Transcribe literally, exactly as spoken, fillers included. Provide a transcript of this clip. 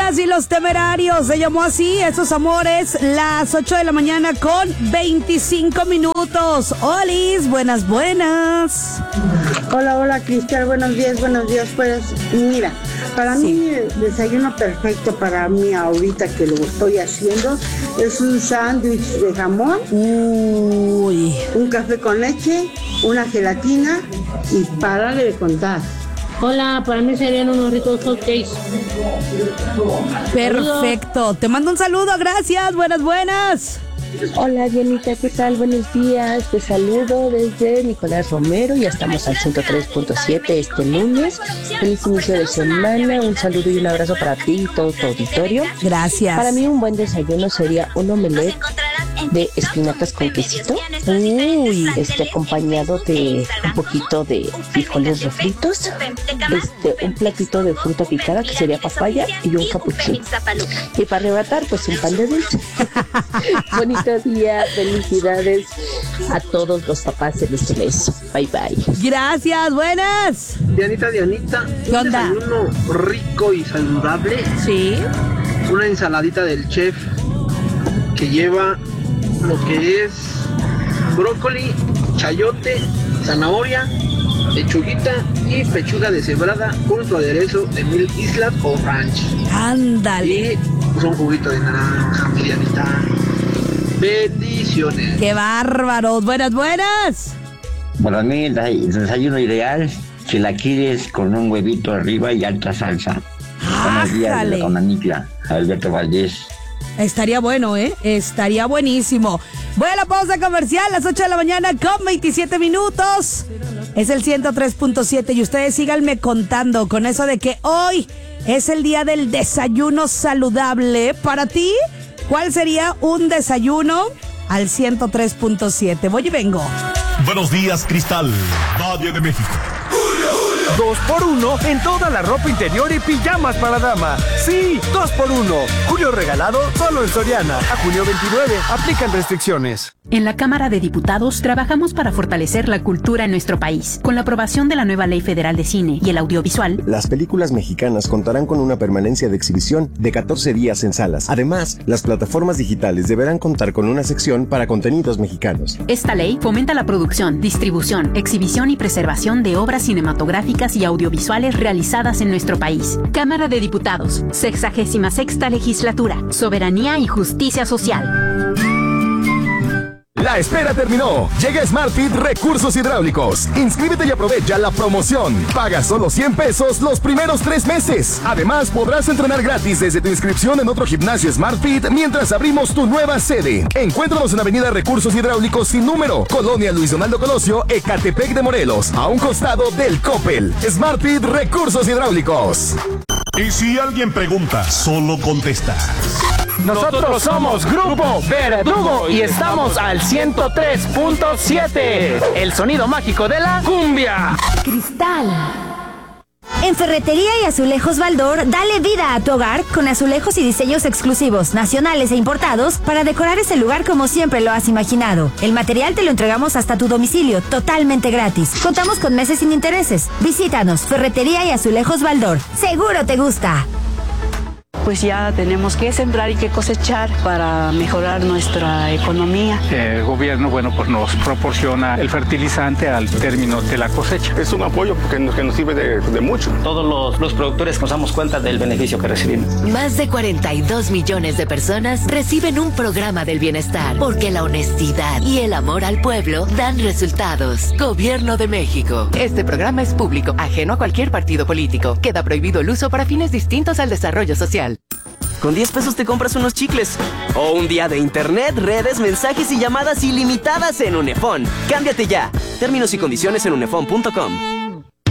Temerarias y los temerarios. Se llamó así, esos amores, las ocho de la mañana con veinticinco minutos. Olis, buenas, buenas. Hola, hola, Cristal, buenos días, buenos días. Pues, mira, para sí. mí el desayuno perfecto para mí ahorita que lo estoy haciendo es un sándwich de jamón, Uy. un café con leche, una gelatina y párale de contar. Hola, para mí serían unos ricos hotcakes. Perfecto, te mando un saludo, gracias, buenas, buenas. Hola, Dianita, ¿qué tal? Buenos días, te saludo desde Nicolás Romero, ya estamos al ciento tres punto siete este lunes. Feliz inicio de semana, un saludo y un abrazo para ti y todo tu auditorio. Gracias. Para mí un buen desayuno sería un omelette de espinacas con quesito, uy, este acompañado de un poquito de frijoles refritos, este un platito de fruta picada que sería papaya y un capuchino. Y para arrebatar, pues un pan de dulce. Bonito día, felicidades a todos los papás en este mes. Bye bye. Gracias, buenas. Dianita, Dianita, ¿qué onda? Un desayuno rico y saludable. Sí. Una ensaladita del chef que lleva lo que es brócoli, chayote, zanahoria, lechuguita y pechuga deshebrada con su aderezo de Mil Islas o Ranch. Ándale. Y pues, un juguito de naranja, Dianita. Bendiciones. ¡Qué bárbaros! ¡Buenas, buenas! Para mí el desayuno ideal, chilaquiles con un huevito arriba y alta salsa. Buenos días, de la Anitia, Alberto Valdés. Estaría bueno, ¿eh? Estaría buenísimo. Voy a la pausa comercial a las ocho de la mañana con veintisiete minutos. Es el ciento tres punto siete y ustedes síganme contando con eso de que hoy es el día del desayuno saludable. Para ti, ¿cuál sería un desayuno al ciento tres punto siete? Voy y vengo. Buenos días, Cristal, Valle de México. Dos por uno en toda la ropa interior y pijamas para dama. Sí, dos por uno. Julio regalado solo en Soriana. A junio veintinueve. Aplican restricciones. En la Cámara de Diputados trabajamos para fortalecer la cultura en nuestro país. Con la aprobación de la nueva Ley Federal de Cine y el Audiovisual, las películas mexicanas contarán con una permanencia de exhibición de catorce días en salas. Además, las plataformas digitales deberán contar con una sección para contenidos mexicanos. Esta ley fomenta la producción, distribución, exhibición y preservación de obras cinematográficas y audiovisuales realizadas en nuestro país. Cámara de Diputados, sexagésima sexta legislatura, soberanía y justicia social. La espera terminó. Llega SmartFit Recursos Hidráulicos. Inscríbete y aprovecha la promoción. Paga solo cien pesos los primeros tres meses. Además, podrás entrenar gratis desde tu inscripción en otro gimnasio SmartFit mientras abrimos tu nueva sede. Encuéntranos en Avenida Recursos Hidráulicos sin número, Colonia Luis Donaldo Colosio, Ecatepec de Morelos, a un costado del Coppel. SmartFit Recursos Hidráulicos. Y si alguien pregunta, solo contesta. Nosotros somos Grupo Verdugo y estamos al ciento tres punto siete. El sonido mágico de la cumbia. Cristal. En Ferretería y Azulejos Baldor, dale vida a tu hogar con azulejos y diseños exclusivos, nacionales e importados para decorar ese lugar como siempre lo has imaginado. El material te lo entregamos hasta tu domicilio, totalmente gratis. Contamos con meses sin intereses. Visítanos, Ferretería y Azulejos Baldor. Seguro te gusta. Pues ya tenemos que sembrar y que cosechar para mejorar nuestra economía. El gobierno, bueno, pues nos proporciona el fertilizante al término de la cosecha. Es un apoyo que nos, que nos sirve de, de mucho. Todos los, los productores nos damos cuenta del beneficio que recibimos. Más de cuarenta y dos millones de personas reciben un programa del bienestar, porque la honestidad y el amor al pueblo dan resultados. Gobierno de México. Este programa es público, ajeno a cualquier partido político. Queda prohibido el uso para fines distintos al desarrollo social. Con diez pesos te compras unos chicles. O un día de internet, redes, mensajes y llamadas ilimitadas en Unefón. Cámbiate ya. Términos y condiciones en unefón punto com.